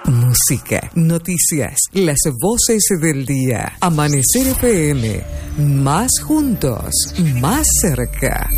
Música, noticias, las voces del día. Amanecer FM. Más juntos, más cerca.